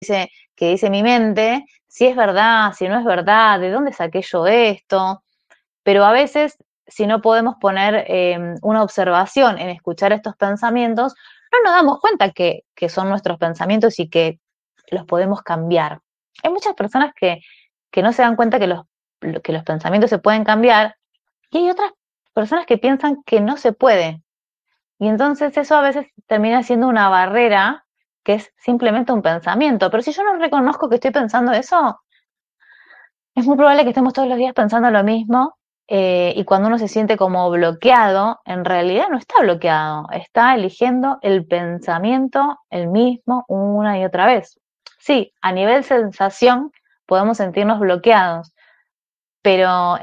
que dice mi mente, si es verdad, si no es verdad, de dónde saqué yo esto. Pero a veces, si no podemos poner una observación en escuchar estos pensamientos, no nos damos cuenta que son nuestros pensamientos y que los podemos cambiar. Hay muchas personas que no se dan cuenta que los pensamientos se pueden cambiar y hay otras personas que piensan que no se puede. Y entonces eso a veces termina siendo una barrera que es simplemente un pensamiento. Pero si yo no reconozco que estoy pensando eso, es muy probable que estemos todos los días pensando lo mismo y cuando uno se siente como bloqueado, en realidad no está bloqueado, está eligiendo el pensamiento el mismo una y otra vez. Sí, a nivel sensación podemos sentirnos bloqueados, pero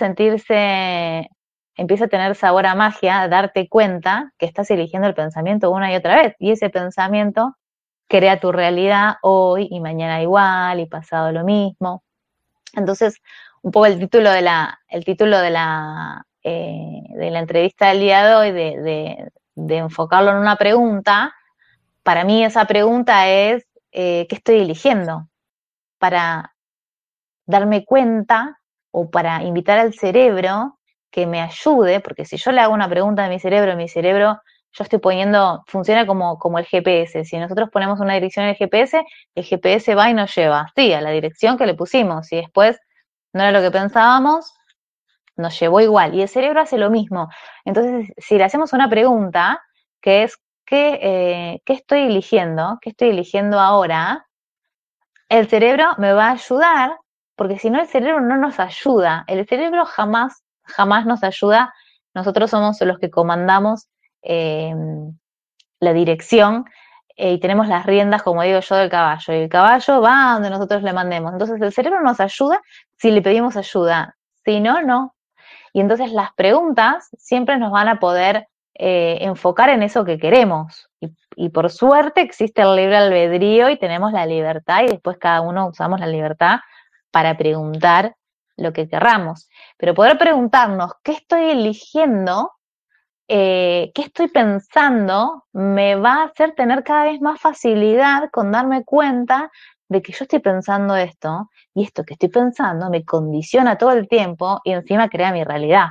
empieza a tener sabor a magia, darte cuenta que estás eligiendo el pensamiento una y otra vez y ese pensamiento crea tu realidad hoy y mañana igual y pasado lo mismo. Entonces, un poco el título de la entrevista del día de hoy, de enfocarlo en una pregunta, para mí esa pregunta es, ¿qué estoy eligiendo? Para darme cuenta o para invitar al cerebro que me ayude, porque si yo le hago una pregunta a mi cerebro, yo estoy poniendo, funciona como el GPS. Si nosotros ponemos una dirección en el GPS va y nos lleva, sí, a la dirección que le pusimos, y después no era lo que pensábamos, nos llevó igual. Y el cerebro hace lo mismo. Entonces, si le hacemos una pregunta, que es, ¿qué estoy eligiendo? ¿Qué estoy eligiendo ahora? El cerebro me va a ayudar, porque si no el cerebro no nos ayuda. El cerebro jamás, jamás nos ayuda. Nosotros somos los que comandamos eh, la dirección y tenemos las riendas, como digo yo, del caballo. Y el caballo va donde nosotros le mandemos. Entonces el cerebro nos ayuda si le pedimos ayuda. Si no, no. Y entonces las preguntas siempre nos van a poder enfocar en eso que queremos. Y por suerte existe el libre albedrío y tenemos la libertad y después cada uno usamos la libertad para preguntar lo que querramos. Pero poder preguntarnos qué estoy eligiendo, qué estoy pensando, me va a hacer tener cada vez más facilidad con darme cuenta de que yo estoy pensando esto y esto que estoy pensando me condiciona todo el tiempo y encima crea mi realidad.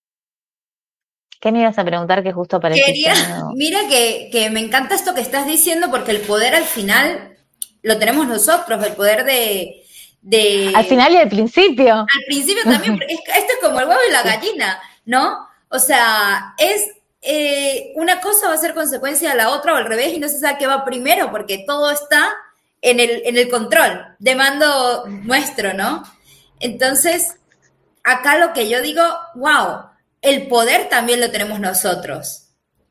¿Qué me ibas a preguntar que justo apareciste Quería, de nuevo? mira que me encanta esto que estás diciendo porque el poder al final lo tenemos nosotros, el poder Al de final y al principio. al principio también, esto es como el huevo y la Sí. gallina, ¿no? O sea, es una cosa va a ser consecuencia de la otra o al revés y no se sabe qué va primero porque todo está en el control de mando nuestro, ¿no? Entonces, acá lo que yo digo, wow, el poder también lo tenemos nosotros.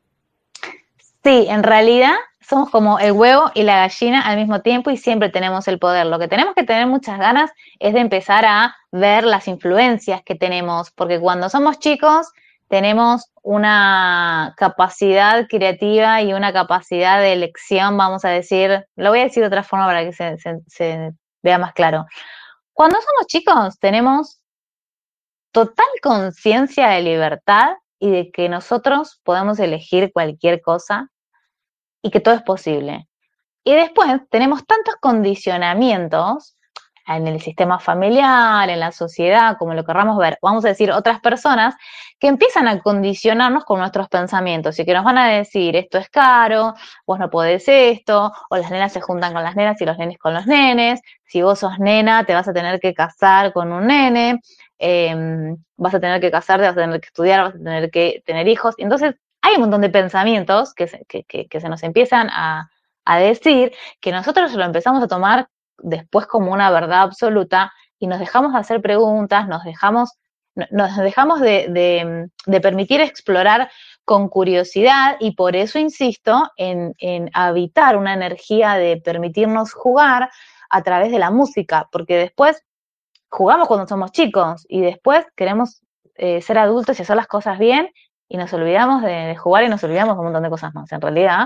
Sí, en realidad somos como el huevo y la gallina al mismo tiempo y siempre tenemos el poder. Lo que tenemos que tener muchas ganas es de empezar a ver las influencias que tenemos, porque cuando somos chicos tenemos una capacidad creativa y una capacidad de elección, vamos a decir, lo voy a decir de otra forma para que se vea más claro. Cuando somos chicos tenemos total conciencia de libertad y de que nosotros podemos elegir cualquier cosa y que todo es posible. Y después tenemos tantos condicionamientos en el sistema familiar, en la sociedad, como lo querramos ver, vamos a decir otras personas, que empiezan a condicionarnos con nuestros pensamientos y que nos van a decir, esto es caro, vos no podés esto, o las nenas se juntan con las nenas y los nenes con los nenes, si vos sos nena te vas a tener que casar con un nene, vas a tener que casarte, vas a tener que estudiar, vas a tener que tener hijos. Entonces hay un montón de pensamientos que se nos empiezan a decir que nosotros lo empezamos a tomar después como una verdad absoluta y nos dejamos de hacer preguntas, nos dejamos de permitir explorar con curiosidad y por eso insisto en habitar una energía de permitirnos jugar a través de la música, porque después jugamos cuando somos chicos y después queremos ser adultos y hacer las cosas bien y nos olvidamos de jugar y nos olvidamos de un montón de cosas más en realidad.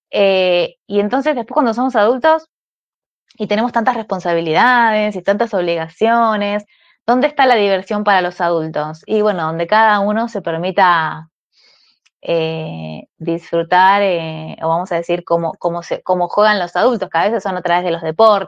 Y entonces después cuando somos adultos y tenemos tantas responsabilidades y tantas obligaciones, ¿dónde está la diversión para los adultos? Y bueno, donde cada uno se permita disfrutar, o vamos a decir, cómo juegan los adultos, que a veces son a través de los deportes,